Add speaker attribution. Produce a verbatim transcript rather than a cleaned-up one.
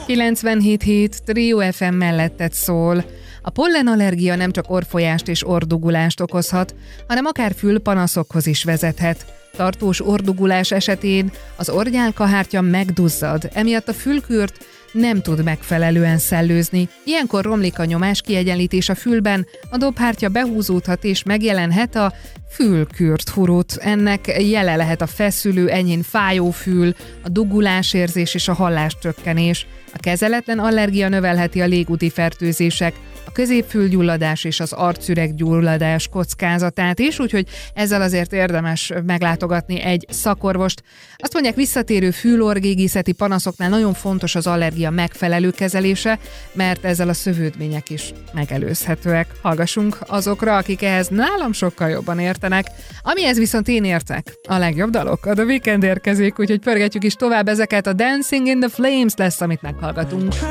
Speaker 1: kilencvenhét hét Trio ef em mellettet szól. A pollenallergia nem csak orrfolyást és orrdugulást okozhat, hanem akár fülpanaszokhoz is vezethet. Tartós orrdugulás esetén az orrnyálkahártya megduzzad, emiatt a fülkürt nem tud megfelelően szellőzni. Ilyenkor romlik a nyomáskiegyenlítés a fülben, a dobhártya behúzódhat és megjelenhet a fülkürthurut. Ennek jele lehet a feszülő, enyhén fájó fül, a dugulásérzés és a halláscsökkenés. A kezeletlen allergia növelheti a légúti fertőzések, a középfülgyulladás és az arcüreggyulladás kockázatát is, úgyhogy ezzel azért érdemes meglátogatni egy szakorvost. Azt mondják, visszatérő fül-orrgégiszeti panaszoknál nagyon fontos az allergia megfelelő kezelése, mert ezzel a szövődmények is megelőzhetőek. Hallgassunk azokra, akik ehhez nálam sokkal jobban értenek. Amihez viszont én értek, a legjobb dalok. A The Weeknd érkezik, úgyhogy pörgetjük is tovább ezeket. A Dancing in the Flames lesz, amit meghallgatunk.